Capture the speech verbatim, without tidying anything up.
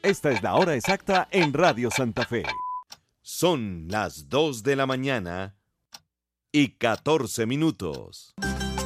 Esta es la hora exacta en Radio Santa Fe. Son las dos de la mañana y catorce minutos.